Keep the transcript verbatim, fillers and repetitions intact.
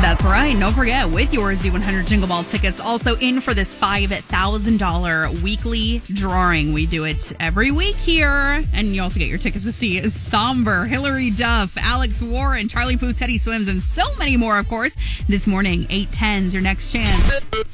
That's right. And don't forget, with your Z one hundred Jingle Ball tickets, also in for this five thousand dollars weekly drawing. We do it every week here. And you also get your tickets to see Somber, Hillary Duff, Alex Warren, Charlie Puth, Teddy Swims, and so many more, of course. This morning, eight ten is your next chance.